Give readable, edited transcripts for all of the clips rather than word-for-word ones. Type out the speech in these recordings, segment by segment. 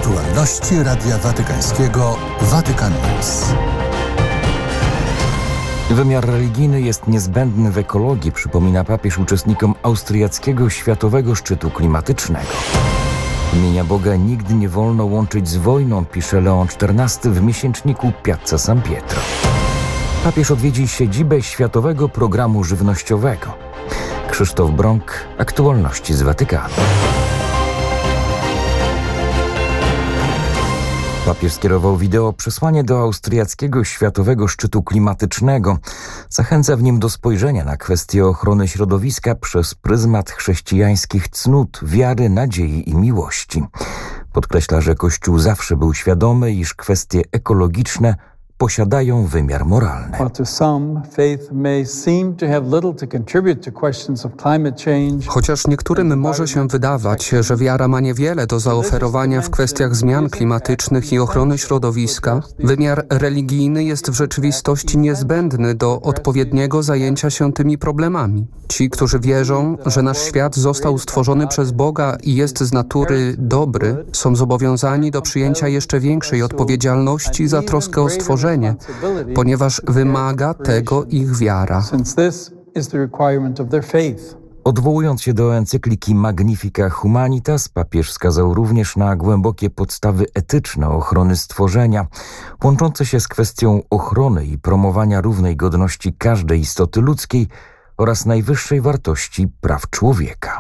Aktualności Radia Watykańskiego Vatican News. Wymiar religijny jest niezbędny w ekologii, przypomina papież uczestnikom austriackiego Światowego Szczytu Klimatycznego. Imienia Boga nigdy nie wolno łączyć z wojną, pisze Leon XIV w miesięczniku Piazza San Pietro. Papież odwiedzi siedzibę Światowego Programu Żywnościowego. Krzysztof Brąk, aktualności z Watykanu. Papież skierował wideo przesłanie do austriackiego Światowego Szczytu Klimatycznego. Zachęca w nim do spojrzenia na kwestię ochrony środowiska przez pryzmat chrześcijańskich cnót, wiary, nadziei i miłości. Podkreśla, że Kościół zawsze był świadomy, iż kwestie ekologiczne posiadają wymiar moralny. Chociaż niektórym może się wydawać, że wiara ma niewiele do zaoferowania w kwestiach zmian klimatycznych i ochrony środowiska, wymiar religijny jest w rzeczywistości niezbędny do odpowiedniego zajęcia się tymi problemami. Ci, którzy wierzą, że nasz świat został stworzony przez Boga i jest z natury dobry, są zobowiązani do przyjęcia jeszcze większej odpowiedzialności za troskę o stworzenie, ponieważ wymaga tego ich wiara. Odwołując się do encykliki Magnifica Humanitas, papież wskazał również na głębokie podstawy etyczne ochrony stworzenia, łączące się z kwestią ochrony i promowania równej godności każdej istoty ludzkiej oraz najwyższej wartości praw człowieka.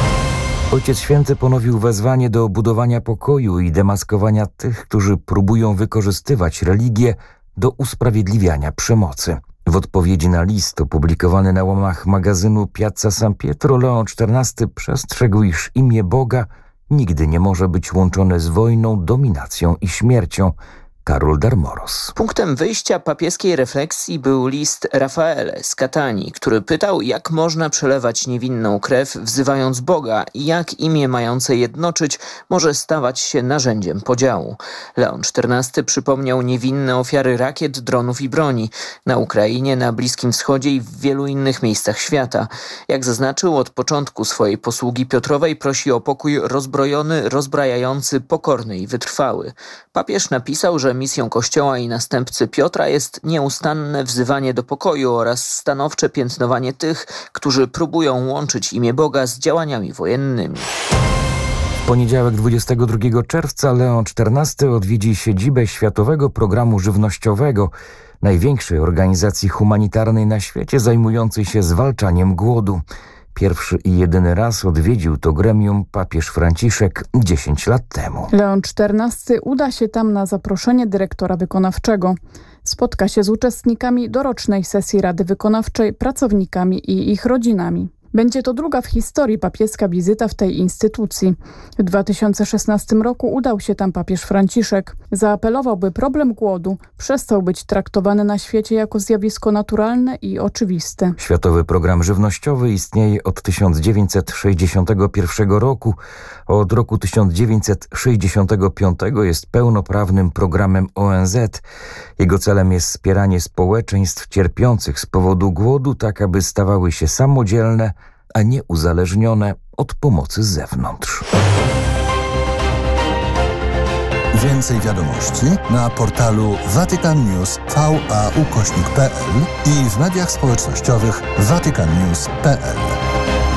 Ojciec Święty ponowił wezwanie do budowania pokoju i demaskowania tych, którzy próbują wykorzystywać religię do usprawiedliwiania przemocy. W odpowiedzi na list opublikowany na łamach magazynu Piazza San Pietro Leon XIV przestrzegł, iż imię Boga nigdy nie może być łączone z wojną, dominacją i śmiercią. Karol Darmoros. Punktem wyjścia papieskiej refleksji był list Rafaele z Katanii, który pytał, jak można przelewać niewinną krew, wzywając Boga i jak imię mające jednoczyć może stawać się narzędziem podziału. Leon XIV przypomniał niewinne ofiary rakiet, dronów i broni na Ukrainie, na Bliskim Wschodzie i w wielu innych miejscach świata. Jak zaznaczył, od początku swojej posługi Piotrowej prosi o pokój rozbrojony, rozbrajający, pokorny i wytrwały. Papież napisał, że misją Kościoła i następcy Piotra jest nieustanne wzywanie do pokoju oraz stanowcze piętnowanie tych, którzy próbują łączyć imię Boga z działaniami wojennymi. W poniedziałek 22 czerwca Leon XIV odwiedzi siedzibę Światowego Programu Żywnościowego, największej organizacji humanitarnej na świecie zajmującej się zwalczaniem głodu. Pierwszy i jedyny raz odwiedził to gremium papież Franciszek 10 lat temu. Leon XIV uda się tam na zaproszenie dyrektora wykonawczego. Spotka się z uczestnikami dorocznej sesji Rady Wykonawczej, pracownikami i ich rodzinami. Będzie to druga w historii papieska wizyta w tej instytucji. W 2016 roku udał się tam papież Franciszek. Zaapelował, by problem głodu przestał być traktowany na świecie jako zjawisko naturalne i oczywiste. Światowy Program Żywnościowy istnieje od 1961 roku. Od roku 1965 jest pełnoprawnym programem ONZ. Jego celem jest wspieranie społeczeństw cierpiących z powodu głodu, tak aby stawały się samodzielne, a nie uzależnione od pomocy z zewnątrz. Więcej wiadomości na portalu vaticannews.va/pl i w mediach społecznościowych vaticannews.pl.